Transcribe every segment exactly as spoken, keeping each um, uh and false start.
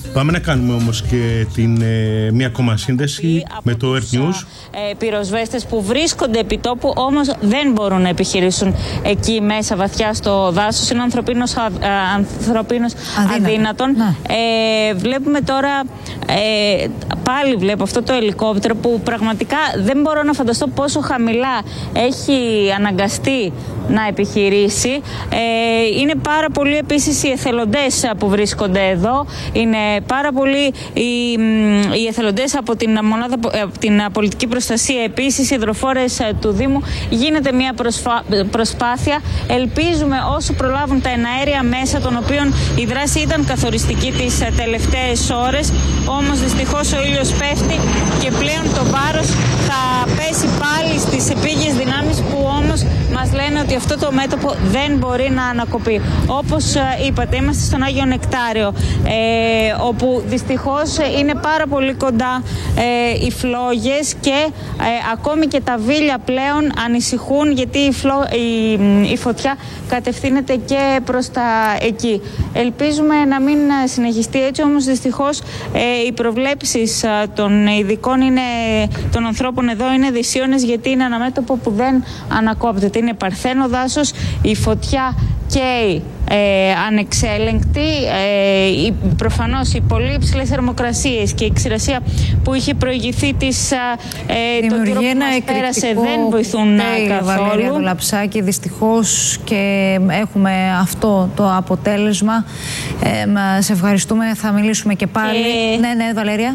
Πάμε να κάνουμε όμως και την, ε, μία ακόμα σύνδεση με το Earth News. Ε, πυροσβέστες που βρίσκονται επί τόπου, όμως δεν μπορούν να επιχειρήσουν εκεί μέσα βαθιά στο δάσος. Είναι ανθρωπίνος, α, ανθρωπίνος αδύνατον. Ε, βλέπουμε τώρα, ε, πάλι βλέπω αυτό το ελικόπτερο που πραγματικά δεν μπορώ να φανταστώ πόσο χαμηλά έχει αναγκαστεί να επιχειρήσει. Ε, είναι πάρα πολλοί επίσης οι εθελοντές που βρίσκονται εδώ. Είναι πάρα πολλοί οι, οι εθελοντές από την μονάδα, από την πολιτική προστασία, επίσης οι υδροφόρες του Δήμου. Γίνεται μια προσφα... προσπάθεια. Ελπίζουμε όσο προλάβουν τα εναέρια μέσα, των οποίων η δράση ήταν καθοριστική τις τελευταίες ώρες. Όμως δυστυχώς ο ήλιος πέφτει και πλέον το βάρος θα πέσει πάλι στις επίγειες δυνάμεις, που όμως μας λένε ότι αυτό το μέτωπο δεν μπορεί να ανακοπεί. Όπως είπατε, είμαστε στον Άγιο Νεκτάριο, ε, όπου δυστυχώς είναι πάρα πολύ κοντά ε, οι φλόγες και ε, ακόμη και τα βίλια πλέον ανησυχούν, γιατί η, φλο, η, η φωτιά κατευθύνεται και προς τα εκεί. Ελπίζουμε να μην συνεχιστεί έτσι, όμως δυστυχώς ε, οι προβλέψεις ε, των ειδικών είναι, των ανθρώπων εδώ είναι δυσίωνες, γιατί είναι ένα μέτωπο που δεν ανακόπτεται. Είναι παρθένο δάσος, η φωτιά καίει ε, ανεξέλεγκτη, ε, προφανώς οι πολύ υψηλές θερμοκρασίες και η ξηρασία που είχε προηγηθεί της, ε, το καιρό που μας πέρασε δεν βοηθούν καθόλου. Βαλέρια Δολαψάκη, δυστυχώς, και έχουμε αυτό το αποτέλεσμα. Ε, σε ευχαριστούμε, θα μιλήσουμε και πάλι. Και... Ναι, ναι, Βαλέρια.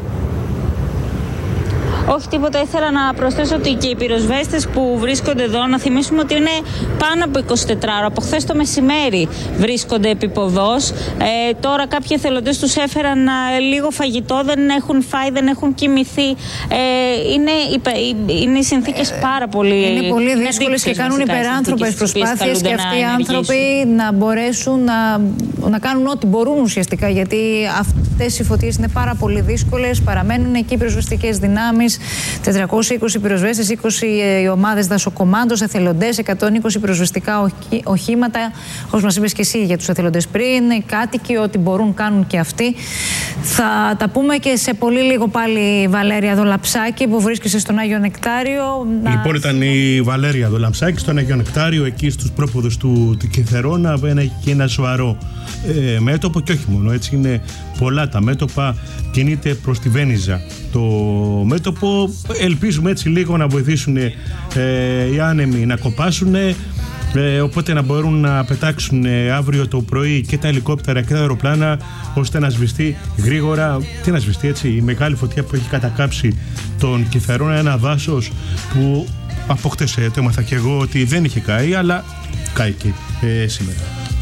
Όχι τίποτα, ήθελα να προσθέσω ότι και οι πυροσβέστες που βρίσκονται εδώ, να θυμίσουμε ότι είναι πάνω από εικοσιτέσσερις ώρες. Από χθες το μεσημέρι βρίσκονται επί ποδός. Ε, τώρα κάποιοι εθελοντές τους έφεραν ε, λίγο φαγητό, δεν έχουν φάει, δεν έχουν κοιμηθεί. Ε, είναι, είναι οι συνθήκες πάρα πολύ... Είναι πολύ δύσκολες και κάνουν υπεράνθρωπες προσπάθειες και αυτοί οι άνθρωποι να μπορέσουν να, να κάνουν ό,τι μπορούν ουσιαστικά, γιατί αυτές οι φωτιές είναι πάρα πολύ δύσκολες. Παραμένουν εκεί οι πυροσβεστικές δυνάμεις. τετρακόσιοι είκοσι πυροσβέστες, είκοσι ομάδες δασοκομάντος, εθελοντές, εκατόν είκοσι πυροσβεστικά οχήματα. Όπως μας είπες και εσύ για τους εθελοντές πριν, οι κάτοικοι, ό,τι μπορούν κάνουν και αυτοί. Θα τα πούμε και σε πολύ λίγο πάλι, Βαλέρια Δολαψάκη, που βρίσκεσαι στον Άγιο Νεκτάριο. Λοιπόν, ήταν η Βαλέρια Δολαψάκη στον Άγιο Νεκτάριο, εκεί στους πρόποδους του, του Κιθερώνα. Έχει και ένα σοβαρό ε, μέτωπο, και όχι μόνο έτσι, είναι πολλά τα μέτωπα. Κινείται προς τη Βένιζα το μέτωπο. Ελπίζουμε έτσι λίγο να βοηθήσουν ε, οι άνεμοι να κοπάσουν, ε, οπότε να μπορούν να πετάξουν ε, αύριο το πρωί και τα ελικόπτερα και τα αεροπλάνα, ώστε να σβηστεί γρήγορα. Τι να σβηστεί έτσι, η μεγάλη φωτιά που έχει κατακάψει τον Κιθερώνα, ένα δάσος που από χτες το έμαθα και εγώ ότι δεν είχε καεί, αλλά κάηκε ε, σήμερα.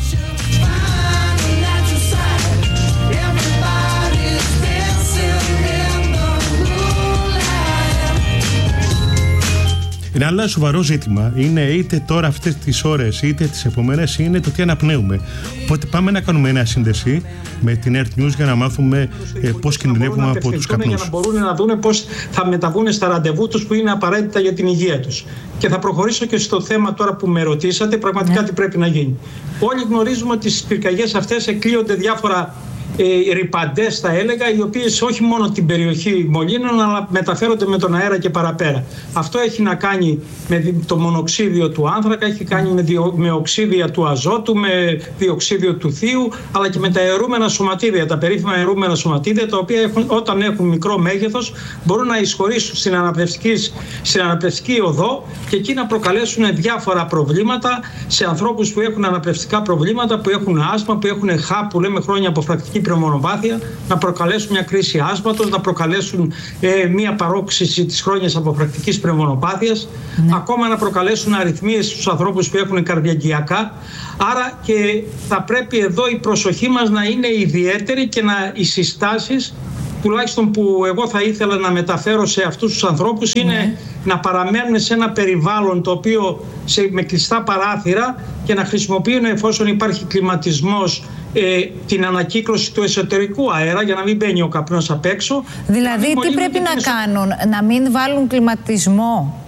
Ένα άλλο σοβαρό ζήτημα είναι, είτε τώρα αυτές τις ώρες είτε τις επόμενες, είναι το τι αναπνέουμε. Οπότε πάμε να κάνουμε ένα σύνδεση με την Earth News για να μάθουμε ε, πώς κινδυνεύουμε από τους καπνούς. Για να μπορούν να δουν πώς θα μεταβούν στα ραντεβού τους που είναι απαραίτητα για την υγεία τους. Και θα προχωρήσω και στο θέμα τώρα που με ρωτήσατε, πραγματικά yeah. τι πρέπει να γίνει. Όλοι γνωρίζουμε ότι στις πυρκαγιές αυτές εκλείονται διάφορα Ε, ρυπαντές, θα έλεγα, οι οποίες όχι μόνο την περιοχή μολύνουν, αλλά μεταφέρονται με τον αέρα και παραπέρα. Αυτό έχει να κάνει με το μονοξίδιο του άνθρακα, έχει κάνει με, διο, με οξύδια του αζότου, με διοξίδιο του θείου, αλλά και με τα αιρούμενα σωματίδια, τα περίφημα αιρούμενα σωματίδια, τα οποία έχουν, όταν έχουν μικρό μέγεθος μπορούν να εισχωρήσουν στην αναπνευστική, στην αναπνευστική οδό και εκεί να προκαλέσουν διάφορα προβλήματα σε ανθρώπους που έχουν αναπνευστικά προβλήματα, που έχουν άσθμα, που έχουν χα, που λέμε χρόνια αποφρακτική πνευμονοπάθεια, να προκαλέσουν μια κρίση άσθματος, να προκαλέσουν ε, μια παρόξυση της χρόνιας αποφρακτικής πνευμονοπάθειας, ναι. ακόμα να προκαλέσουν αρρυθμίες στους ανθρώπους που έχουν καρδιαγγειακά. Άρα και θα πρέπει εδώ η προσοχή μας να είναι ιδιαίτερη και να οι συστάσεις, τουλάχιστον που εγώ θα ήθελα να μεταφέρω σε αυτούς τους ανθρώπους, είναι ναι. να παραμένουν σε ένα περιβάλλον το οποίο σε, με κλειστά παράθυρα, και να χρησιμοποιούν, εφόσον υπάρχει κλιματισμός, ε, την ανακύκλωση του εσωτερικού αέρα, για να μην μπαίνει ο καπνός απ' έξω. Δηλαδή τι πρέπει να κάνουν, να μην βάλουν κλιματισμό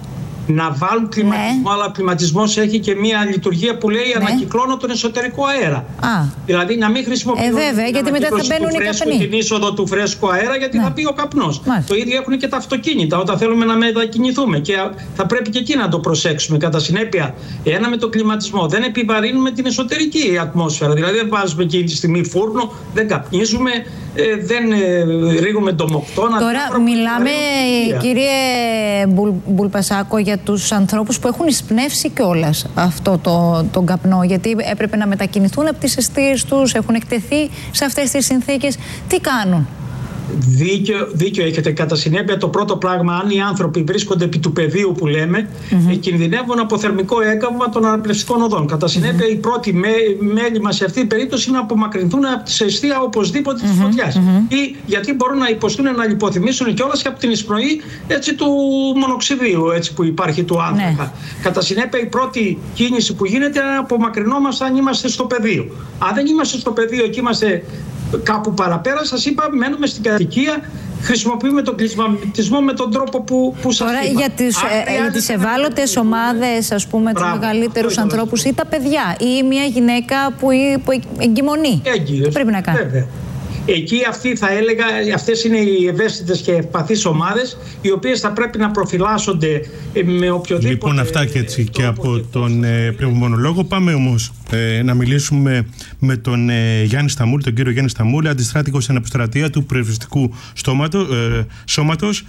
να βάλουν κλιματισμό, ναι. αλλά ο κλιματισμός έχει και μια λειτουργία που λέει ναι. ανακυκλώνω τον εσωτερικό αέρα. Α. Δηλαδή να μην χρησιμοποιούν ε, βέβαια, γιατί μετά θα μπαίνουν οι καπνοί. Την είσοδο του φρέσκου αέρα, γιατί ναι. θα πει ο καπνός. Το ίδιο έχουν και τα αυτοκίνητα όταν θέλουμε να μετακινηθούμε. Και θα πρέπει και εκεί να το προσέξουμε. Κατά συνέπεια, ένα με τον κλιματισμό δεν επιβαρύνουμε την εσωτερική ατμόσφαιρα. Δηλαδή δεν βάζουμε εκείνη τη στιγμή φούρνο, δεν καπνίζουμε, δεν ρίγουμε ντομοκτώνα. Τώρα μιλάμε, κύριε Μπουλπασάκο, για τους ανθρώπους που έχουν εισπνεύσει κιόλας αυτό το, τον καπνό, γιατί έπρεπε να μετακινηθούν από τις εστίες τους, έχουν εκτεθεί σε αυτές τις συνθήκες. Τι κάνουν? Δίκιο, δίκιο έχετε. Κατά συνέπεια, το πρώτο πράγμα, αν οι άνθρωποι βρίσκονται επί του πεδίου που λέμε, mm-hmm. κινδυνεύουν από θερμικό έκαυμα των αναπνευστικών οδών. Κατά συνέπεια, mm-hmm. η πρώτη μέ, μέλη μας σε αυτή την περίπτωση είναι να απομακρυνθούν από τη αιστεία οπωσδήποτε mm-hmm. της φωτιάς. Mm-hmm. Ή γιατί μπορούν να υποστούν να λιποθυμήσουν κιόλας και από την εισπνοή έτσι, του μονοξιδίου έτσι, που υπάρχει του άνθρακα. Mm-hmm. Κατά συνέπεια, η πρώτη κίνηση που γίνεται είναι να απομακρυνόμαστε αν είμαστε στο πεδίο. Αν δεν είμαστε στο πεδίο και είμαστε κάπου παραπέρα, σας είπα, μένουμε στην κατοικία, χρησιμοποιούμε τον κλιματισμό με τον τρόπο που, που σας Τώρα, είπα. για τις, ε, για τις ευάλωτες ομάδες, ας πούμε, τους μεγαλύτερους ανθρώπους ή τα παιδιά ή μια γυναίκα που, που εγκυμονεί. Έγκυος, πρέπει να κάνει. Βέβαια. Εκεί αυτοί θα έλεγα, αυτές είναι οι ευαίσθητες και ευπαθείς ομάδες, οι οποίες θα πρέπει να προφυλάσσονται με οποιοδήποτε. Λοιπόν, αυτά και έτσι και από τον ε, πνευμονολόγο. Πάμε όμως ε, να μιλήσουμε με τον ε, Γιάννη Σταμούλη, τον κύριο Γιάννη Σταμούλη, αντιστράτηγο στην αποστρατεία του Πυροσβεστικού ε, Σώματος.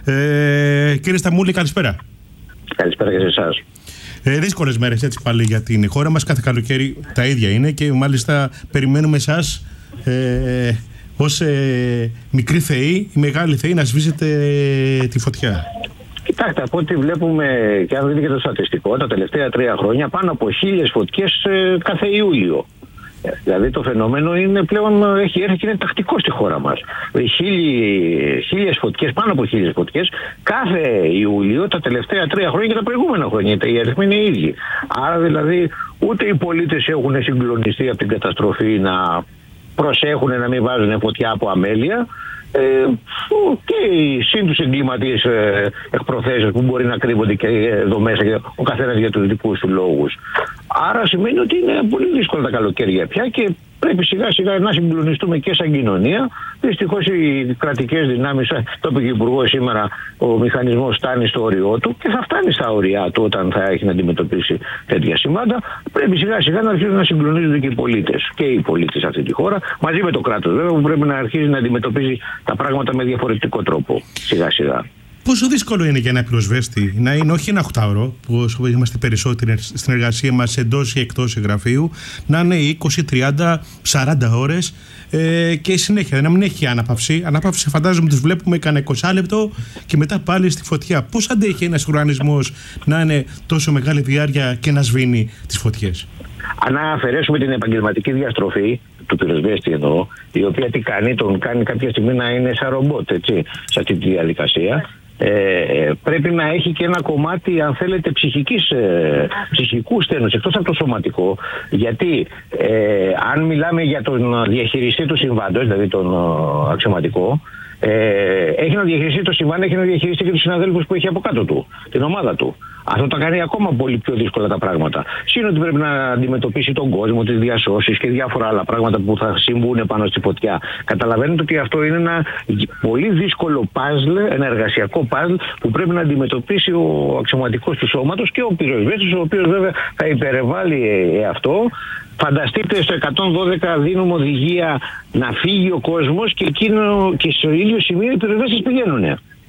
Ε, κύριε Σταμούλη, καλησπέρα. Καλησπέρα και σε εσάς. Ε, δύσκολες μέρες έτσι πάλι για την χώρα μας. Κάθε καλοκαίρι τα ίδια είναι και μάλιστα περιμένουμε εσάς Ε, ως ε, μικρή θεή, η μεγάλη θεή, να σβήσετε ε, τη φωτιά. Κοιτάξτε, από ό,τι βλέπουμε και αν δείτε και το στατιστικό, τα τελευταία τρία χρόνια πάνω από χίλιες φωτιές ε, κάθε Ιούλιο. Ε, δηλαδή το φαινόμενο είναι πλέον, έχει έρθει και είναι τακτικό στη χώρα μας. Χίλιες φωτιές, πάνω από χίλιες φωτιές κάθε Ιούλιο τα τελευταία τρία χρόνια και τα προηγούμενα χρόνια. Οι αριθμοί είναι οι ίδιοι. Άρα δηλαδή ούτε οι πολίτες έχουν συγκλονιστεί από την καταστροφή να προσέχουν να μην βάζουν φωτιά από αμέλεια, ε, και οι σύν τους εγκληματίες ε, εκπροθέσεις που μπορεί να κρύβονται και εδώ μέσα και ο καθένας για τους δικούς του λόγους. Άρα σημαίνει ότι είναι πολύ δύσκολα τα καλοκαίρια πια και πρέπει σιγά σιγά να συγκλονιστούμε και σαν κοινωνία. Δυστυχώς οι κρατικές δυνάμεις, το είπε και ο Υπουργός σήμερα, ο μηχανισμός φτάνει στο όριό του και θα φτάνει στα όρια του όταν θα έχει να αντιμετωπίσει τέτοια σημάδια. Πρέπει σιγά σιγά να αρχίσουν να συγκλονίζονται και οι πολίτες. Και οι πολίτες σε αυτή τη χώρα, μαζί με το κράτος βέβαια, που πρέπει να αρχίσει να αντιμετωπίζει τα πράγματα με διαφορετικό τρόπο. Σιγά σιγά. Πόσο δύσκολο είναι για ένα πυροσβέστη να είναι όχι ένα οχτάωρο, που είμαστε περισσότεροι στην εργασία μας εντός ή εκτός γραφείου, να είναι είκοσι, τριάντα, σαράντα ώρες ε, και συνέχεια να μην έχει ανάπαυση. Ανάπαυση φαντάζομαι τους βλέπουμε κανένα είκοσι λεπτό και μετά πάλι στη φωτιά. Πώς αντέχει ένας οργανισμός να είναι τόσο μεγάλη διάρκεια και να σβήνει τις φωτιές? Αν αφαιρέσουμε την επαγγελματική διαστροφή του πυροσβέστη εννοώ, η οποία τι κάνει, τον κάνει κάποια στιγμή να είναι σαν ρομπότ, έτσι, σε αυτή τη διαδικασία. Ε, πρέπει να έχει και ένα κομμάτι, αν θέλετε, ψυχικής, ε, ψυχικού στένους εκτός από το σωματικό, γιατί ε, αν μιλάμε για τον διαχειριστή του συμβάντος, δηλαδή τον ε, αξιωματικό, ε, έχει να διαχειριστεί το συμβάν, έχει να διαχειριστεί και τους συναδέλφους που έχει από κάτω του, την ομάδα του. Αυτό τα κάνει ακόμα πολύ πιο δύσκολα τα πράγματα. Συν ότι πρέπει να αντιμετωπίσει τον κόσμο, τις διασώσεις και διάφορα άλλα πράγματα που θα συμβούν πάνω στη φωτιά. Καταλαβαίνετε ότι αυτό είναι ένα πολύ δύσκολο παζλ, ένα εργασιακό παζλ που πρέπει να αντιμετωπίσει ο αξιωματικός του σώματος και ο πυροσβέστης, ο οποίος βέβαια θα υπερεβάλλει αυτό. Φανταστείτε, στο εκατόν δώδεκα δίνουμε οδηγία να φύγει ο κόσμος και, εκείνο, και στο ίδιο σημείο οι πυροσβέστες πηγαίνουν.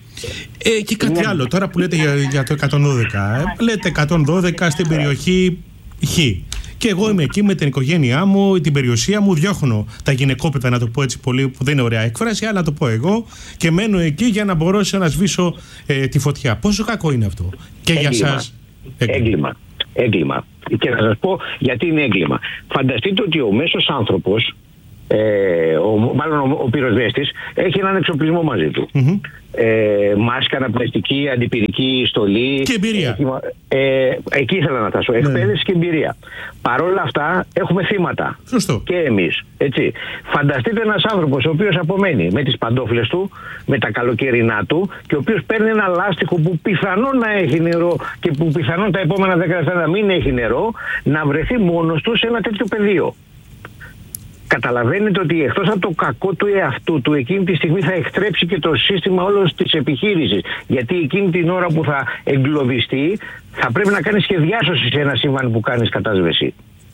Ε, και κάτι yeah. άλλο, τώρα που λέτε για, για το εκατόν δώδεκα, ε, λέτε εκατόν δώδεκα στην περιοχή Χ. Και εγώ είμαι εκεί με την οικογένειά μου, την περιουσία μου, διώχνω τα γυναικόπαιδα, να το πω έτσι πολύ, που δεν είναι ωραία έκφραση, αλλά να το πω εγώ, και μένω εκεί για να μπορέσω να σβήσω ε, τη φωτιά. Πόσο κακό είναι αυτό? Και έγκλημα. Για σας. Έγκλημα. Έγκλημα. Και θα σας πω γιατί είναι έγκλημα. Φανταστείτε ότι ο μέσος άνθρωπος, Ε, ο μάλλον ο, ο πυροσβέστης έχει έναν εξοπλισμό μαζί του. Mm-hmm. Ε, μάσκα, αναπνευστική, αντιπυρική, στολή. Και εμπειρία. Έχει, ε, εκεί ήθελα να φτάσω. Εκπαίδευση ναι. και εμπειρία. Παρ' όλα αυτά έχουμε θύματα. Σωστό. Και εμείς. Έτσι. Φανταστείτε ένας άνθρωπος ο οποίος απομένει με τις παντόφλες του, με τα καλοκαιρινά του και ο οποίος παίρνει ένα λάστιχο που πιθανόν να έχει νερό και που πιθανόν τα επόμενα δέκα λεπτά να μην έχει νερό, να βρεθεί μόνος του σε ένα τέτοιο πεδίο. Καταλαβαίνετε ότι εκτός από το κακό του εαυτού του, εκείνη τη στιγμή θα εκτρέψει και το σύστημα όλο της επιχείρησης. Γιατί εκείνη την ώρα που θα εγκλωβιστεί, θα πρέπει να κάνει σχεδιάσωση σε ένα σύμβαν που κάνεις κατάσβεση.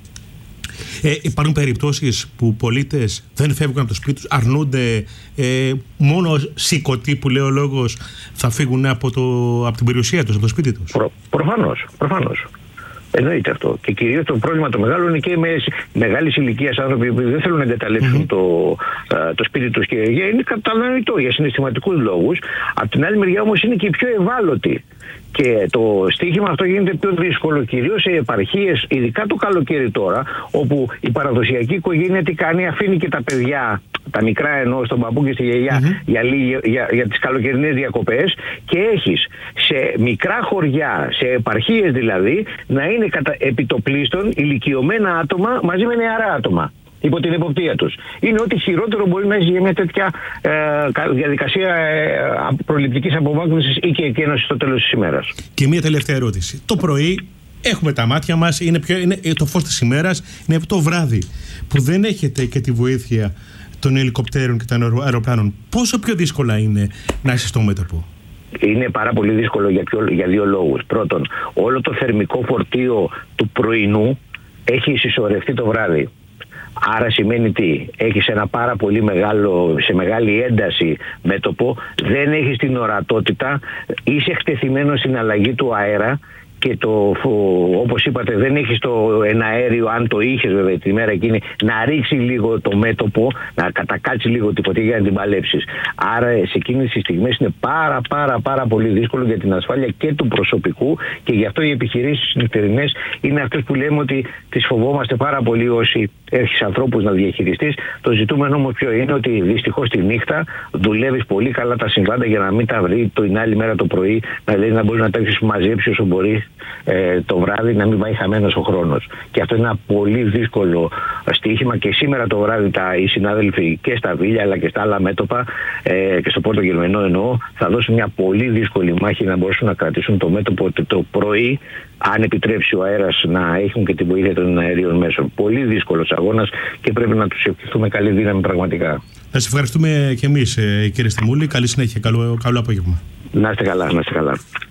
Ε, υπάρχουν περιπτώσεις που πολίτες δεν φεύγουν από το σπίτι τους, αρνούνται, ε, μόνο σηκωτοί που λέει ο λόγος θα φύγουν από, το, από την περιουσία τους, από το σπίτι τους. Προ, προφανώς, προφανώς. Εννοείται αυτό. Και κυρίως το πρόβλημα το μεγάλο είναι και με μεγάλης ηλικίας άνθρωποι που δεν θέλουν να εγκαταλείψουν mm-hmm. το, το σπίτι τους και είναι κατανοητό για συναισθηματικούς λόγους. Απ' την άλλη μεριά όμως είναι και οι πιο ευάλωτοι. Και το στοίχημα αυτό γίνεται πιο δύσκολο κυρίως σε επαρχίες, ειδικά το καλοκαίρι τώρα, όπου η παραδοσιακή οικογένεια τι κάνει, αφήνει και τα παιδιά, τα μικρά εννοώ, στον παππού και στη γιαγιά mm-hmm. για, για, για, για τις καλοκαιρινές διακοπές, και έχεις σε μικρά χωριά, σε επαρχίες δηλαδή, να είναι κατα... επιτοπλίστων ηλικιωμένα άτομα μαζί με νεαρά άτομα υπό την εποπτεία τους. Είναι ό,τι χειρότερο μπορεί να έχει για μια τέτοια ε, διαδικασία ε, προληπτικής απομάκρυνσης ή και εκένωσης στο τέλος της ημέρας. Και μια τελευταία ερώτηση. Το πρωί έχουμε τα μάτια μας, είναι, πιο, είναι το φως της ημέρας, είναι το βράδυ που δεν έχετε και τη βοήθεια των ελικοπτέρων και των αεροπλάνων. Πόσο πιο δύσκολα είναι να είσαι στο μέτωπο? Είναι πάρα πολύ δύσκολο για, ποιο, για δύο λόγους. Πρώτον, όλο το θερμικό φορτίο του πρωινού έχει συσσωρευτεί το βράδυ. Άρα σημαίνει τι? Έχεις ένα πάρα πολύ μεγάλο, σε μεγάλη ένταση μέτωπο, δεν έχεις την ορατότητα, είσαι εκτεθειμένος στην αλλαγή του αέρα και το, όπως είπατε, δεν έχεις το εναέριο, αν το είχες βέβαια τη μέρα εκείνη, να ρίξει λίγο το μέτωπο, να κατακάτσει λίγο τη φωτιά για να την παλέψεις. Άρα σε εκείνες τις στιγμές είναι πάρα πάρα πάρα πολύ δύσκολο για την ασφάλεια και του προσωπικού, και γι' αυτό οι επιχειρήσεις νυχτερινές είναι αυτές που λέμε ότι τις φοβόμαστε πάρα πολύ όσοι έχεις ανθρώπους να διαχειριστείς. Το ζητούμενο όμως ποιο είναι? Ότι δυστυχώς τη νύχτα δουλεύεις πολύ καλά τα συμβάντα για να μην τα βρει την άλλη μέρα το πρωί, δηλαδή να μπορείς να τα έχεις μαζέψει όσο μπορεί ε, το βράδυ, να μην πάει χαμένος ο χρόνος. Και αυτό είναι ένα πολύ δύσκολο στοίχημα, και σήμερα το βράδυ τα, οι συνάδελφοι και στα Βίλια αλλά και στα άλλα μέτωπα ε, και στο Πόρτο Γερμενό εννοώ, θα δώσουν μια πολύ δύσκολη μάχη να μπορέσουν να κρατήσουν το μέτωπο το πρωί, αν επιτρέψει ο αέρας να έχουν και την βοήθεια των αερίων μέσων. Πολύ δύσκολος αγώνας και πρέπει να τους ευχηθούμε καλή δύναμη πραγματικά. Να σας ευχαριστούμε και εμείς, κύριε Στιμούλη. Καλή συνέχεια. Καλό, καλό απόγευμα. Να είστε καλά, να είστε καλά.